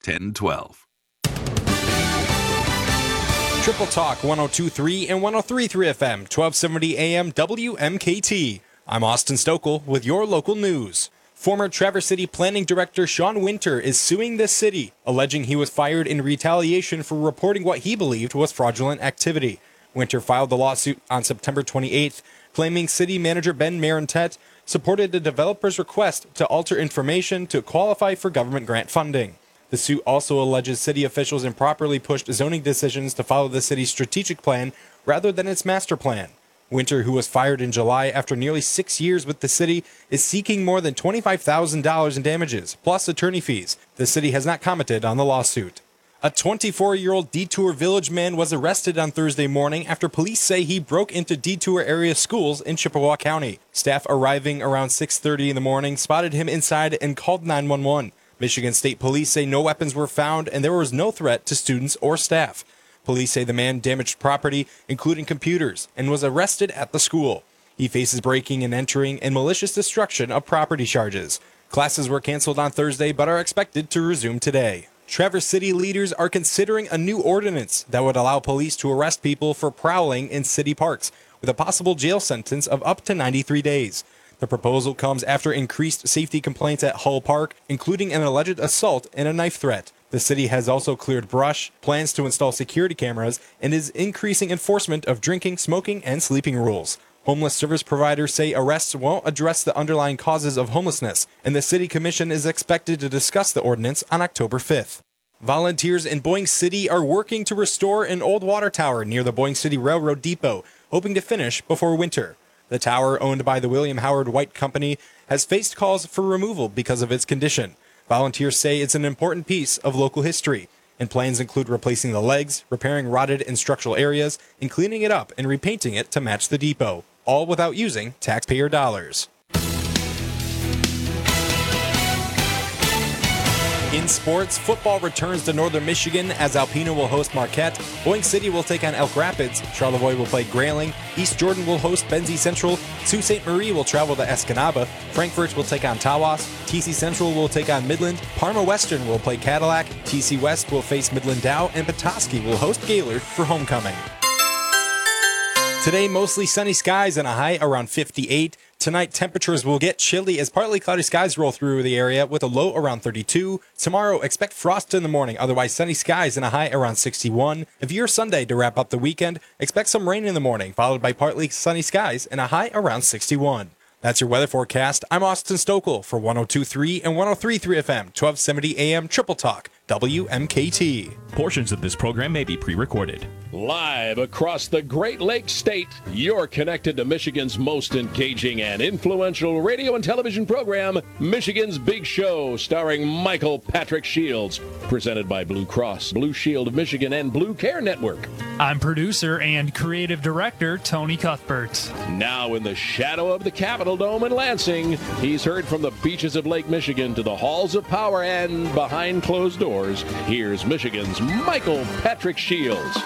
1012. Triple Talk 102.3 and 103.3 FM, 1270 AM WMKT. I'm Austin Stokel with your local news. Former Traverse City Planning Director Sean Winter is suing the city, alleging he was fired in retaliation for reporting what he believed was fraudulent activity. Winter filed the lawsuit on September 28th, claiming city manager Ben Marentet supported the developer's request to alter information to qualify for government grant funding. The suit also alleges city officials improperly pushed zoning decisions to follow the city's strategic plan rather than its master plan. Winter, who was fired in July after nearly 6 years with the city, is seeking more than $25,000 in damages, plus attorney fees. The city has not commented on the lawsuit. A 24-year-old Detour Village man was arrested on Thursday morning after police say he broke into Detour area schools in Chippewa County. Staff arriving around 6:30 in the morning spotted him inside and called 911. Michigan State Police say no weapons were found and there was no threat to students or staff. Police say the man damaged property, including computers, and was arrested at the school. He faces breaking and entering and malicious destruction of property charges. Classes were canceled on Thursday but are expected to resume today. Traverse City leaders are considering a new ordinance that would allow police to arrest people for prowling in city parks, with a possible jail sentence of up to 93 days. The proposal comes after increased safety complaints at Hull Park, including an alleged assault and a knife threat. The city has also cleared brush, plans to install security cameras, and is increasing enforcement of drinking, smoking, and sleeping rules. Homeless service providers say arrests won't address the underlying causes of homelessness, and the city commission is expected to discuss the ordinance on October 5th. Volunteers in Boyne City are working to restore an old water tower near the Boyne City Railroad Depot, hoping to finish before winter. The tower, owned by the William Howard White Company, has faced calls for removal because of its condition. Volunteers say it's an important piece of local history, and plans include replacing the legs, repairing rotted and structural areas, and cleaning it up and repainting it to match the depot, all without using taxpayer dollars. In sports, football returns to Northern Michigan as Alpena will host Marquette, Boyne City will take on Elk Rapids, Charlevoix will play Grayling, East Jordan will host Benzie Central, Sault Ste. Marie will travel to Escanaba, Frankfurt will take on Tawas, TC Central will take on Midland, Parma Western will play Cadillac, TC West will face Midland Dow, and Petoskey will host Gaylord for homecoming. Today, mostly sunny skies and a high around 58. Tonight, temperatures will get chilly as partly cloudy skies roll through the area with a low around 32. Tomorrow, expect frost in the morning, otherwise sunny skies and a high around 61. If you're Sunday to wrap up the weekend, expect some rain in the morning, followed by partly sunny skies and a high around 61. That's your weather forecast. I'm Austin Stokel for 102.3 and 103.3 FM, 1270 AM Triple Talk, WMKT. Portions of this program may be pre-recorded. Live across the Great Lakes State, you're connected to Michigan's most engaging and influential radio and television program, Michigan's Big Show, starring Michael Patrick Shields. Presented by Blue Cross, Blue Shield of Michigan, and Blue Care Network. I'm producer and creative director Tony Cuthbert. Now in the shadow of the Capitol Dome in Lansing, he's heard from the beaches of Lake Michigan to the halls of power and behind closed doors. Here's Michigan's Michael Patrick Shields.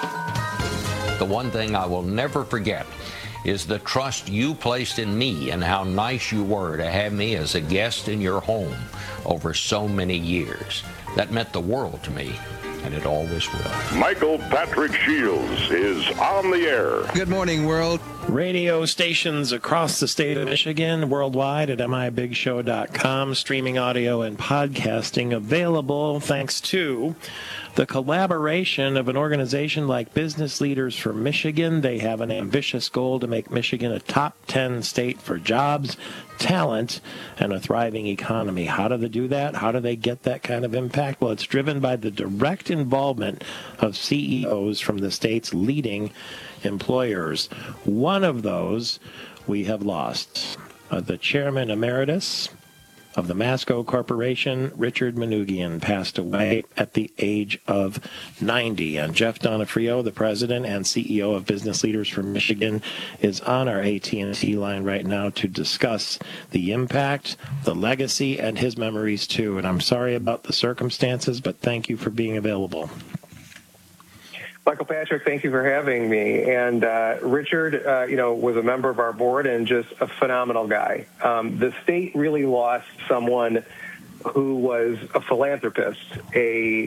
The one thing I will never forget is the trust you placed in me and how nice you were to have me as a guest in your home over so many years. That meant the world to me, and it always will. Michael Patrick Shields is on the air. Good morning, world. Radio stations across the state of Michigan, worldwide at mibigshow.com, streaming audio and podcasting available thanks to the collaboration of an organization like Business Leaders for Michigan. They have an ambitious goal to make Michigan a top 10 state for jobs, talent, and a thriving economy. How do they do that? How do they get that kind of impact? Well, it's driven by the direct involvement of CEOs from the state's leading employers. One of those we have lost. The chairman emeritus of the Masco Corporation, Richard Manoogian, passed away at the age of 90. And Jeff Donofrio, the president and CEO of Business Leaders for Michigan, is on our AT&T line right now to discuss the impact, the legacy, and his memories too. And I'm sorry about the circumstances, but thank you for being available. Michael Patrick, thank you for having me. And Richard, was a member of our board and just a phenomenal guy. The state really lost someone who was a philanthropist, a